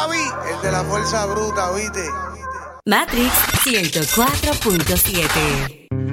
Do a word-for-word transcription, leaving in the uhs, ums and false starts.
papi, el de la fuerza bruta, ¿viste? Matrix ciento cuatro punto siete.